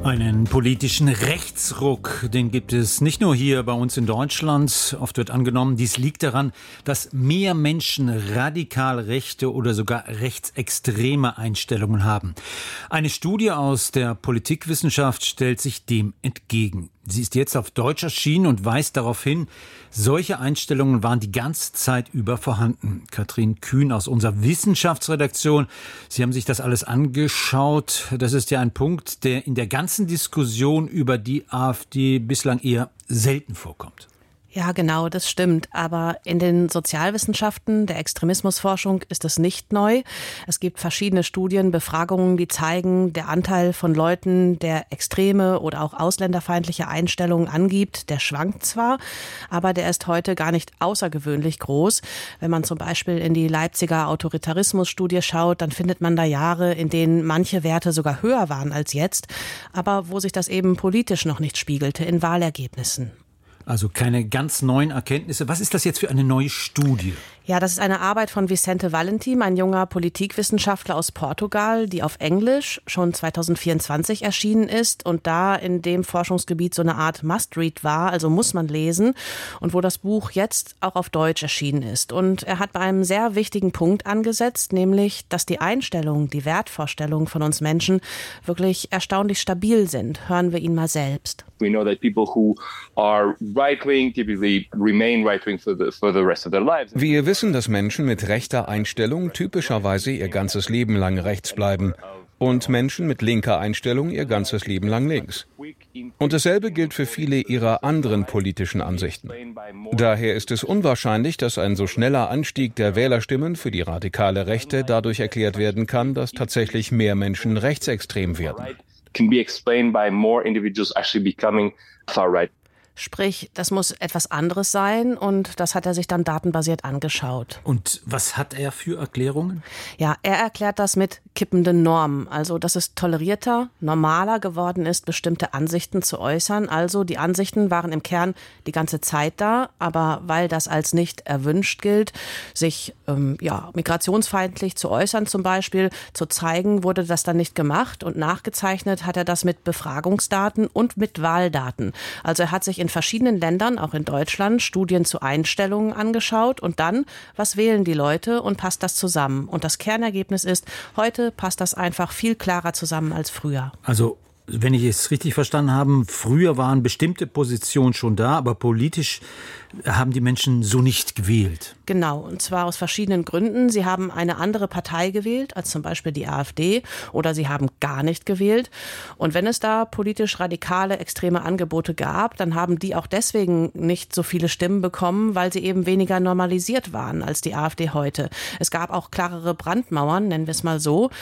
Einen politischen Rechtsruck, den gibt es nicht nur hier bei uns in Deutschland. Oft wird angenommen, dies liegt daran, dass mehr Menschen radikal rechte oder sogar rechtsextreme Einstellungen haben. Eine Studie aus der Politikwissenschaft stellt sich dem entgegen. Sie ist jetzt auf Deutsch erschienen und weist darauf hin, solche Einstellungen waren die ganze Zeit über vorhanden. Katrin Kühn aus unserer Wissenschaftsredaktion. Sie haben sich das alles angeschaut. Das ist ja ein Punkt, der in der ganzen Diskussion über die AfD bislang eher selten vorkommt. Ja, genau, das stimmt. Aber in den Sozialwissenschaften, der Extremismusforschung ist es nicht neu. Es gibt verschiedene Studien, Befragungen, die zeigen, der Anteil von Leuten, der extreme oder auch ausländerfeindliche Einstellungen angibt, der schwankt zwar, aber der ist heute gar nicht außergewöhnlich groß. Wenn man zum Beispiel in die Leipziger Autoritarismusstudie schaut, dann findet man da Jahre, in denen manche Werte sogar höher waren als jetzt, aber wo sich das eben politisch noch nicht spiegelte in Wahlergebnissen. Also keine ganz neuen Erkenntnisse. Was ist das jetzt für eine neue Studie? Ja, das ist eine Arbeit von Vicente Valentim, ein junger Politikwissenschaftler aus Portugal, die auf Englisch schon 2024 erschienen ist und da in dem Forschungsgebiet so eine Art Must-Read war, also muss man lesen, und wo das Buch jetzt auch auf Deutsch erschienen ist. Und er hat bei einem sehr wichtigen Punkt angesetzt, nämlich, dass die Einstellungen, die Wertvorstellungen von uns Menschen wirklich erstaunlich stabil sind. Hören wir ihn mal selbst. We know that people who are right-wing typically remain right-wing for the rest of their lives. Wir wissen, dass Menschen mit rechter Einstellung typischerweise ihr ganzes Leben lang rechts bleiben und Menschen mit linker Einstellung ihr ganzes Leben lang links. Und dasselbe gilt für viele ihrer anderen politischen Ansichten. Daher ist es unwahrscheinlich, dass ein so schneller Anstieg der Wählerstimmen für die radikale Rechte dadurch erklärt werden kann, dass tatsächlich mehr Menschen rechtsextrem werden. Can be explained by more individuals actually becoming far-right. Sprich, das muss etwas anderes sein und das hat er sich dann datenbasiert angeschaut. Und was hat er für Erklärungen? Ja, er erklärt das mit kippenden Normen, also dass es tolerierter, normaler geworden ist, bestimmte Ansichten zu äußern. Also die Ansichten waren im Kern die ganze Zeit da, aber weil das als nicht erwünscht gilt, sich migrationsfeindlich zu äußern zum Beispiel, zu zeigen, wurde das dann nicht gemacht und nachgezeichnet hat er das mit Befragungsdaten und mit Wahldaten. Also er hat sich in verschiedenen Ländern, auch in Deutschland, Studien zu Einstellungen angeschaut und dann, was wählen die Leute und passt das zusammen? Und das Kernergebnis ist, heute passt das einfach viel klarer zusammen als früher. Also, wenn ich es richtig verstanden habe, früher waren bestimmte Positionen schon da, aber politisch haben die Menschen so nicht gewählt. Genau, und zwar aus verschiedenen Gründen. Sie haben eine andere Partei gewählt, als zum Beispiel die AfD, oder sie haben gar nicht gewählt. Und wenn es da politisch radikale, extreme Angebote gab, dann haben die auch deswegen nicht so viele Stimmen bekommen, weil sie eben weniger normalisiert waren als die AfD heute. Es gab auch klarere Brandmauern, nennen wir es mal so.